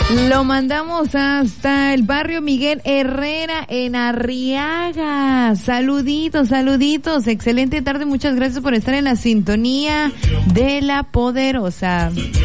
Lo mandamos hasta el barrio Miguel Herrera en Arriaga. Saluditos, saluditos. Excelente tarde. Muchas gracias por estar en la sintonía de La Poderosa.